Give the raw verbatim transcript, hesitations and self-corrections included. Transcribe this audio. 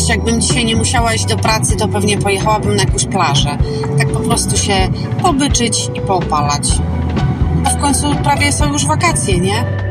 wiesz, jakbym dzisiaj nie musiała iść do pracy, to pewnie pojechałabym na jakąś plażę. Tak po prostu się pobyczyć i poopalać. A w końcu prawie są już wakacje, nie?